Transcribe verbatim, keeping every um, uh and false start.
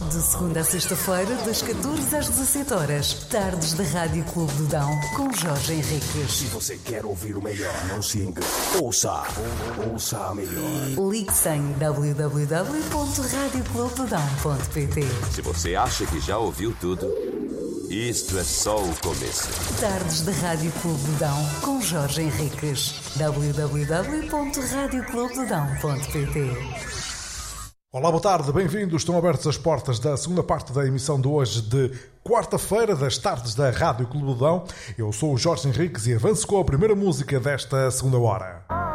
De segunda a sexta-feira, das catorze às dezassete horas, tardes da Rádio Clube do Dão, com Jorge Henriques. Se você quer ouvir o melhor, não se engane. Ouça, ouça a melhor. Ligue-se em w w w ponto radio clube do dão ponto p t. Se você acha que já ouviu tudo, isto é só o começo. Tardes da Rádio Clube do Dão, com Jorge Henriques. w w w ponto radio clube do dão ponto p t. Olá, boa tarde, bem-vindos. Estão abertas as portas da segunda parte da emissão de hoje de quarta-feira, das tardes da Rádio Clube do Dão. Eu sou o Jorge Henriques e avanço com a primeira música desta segunda hora.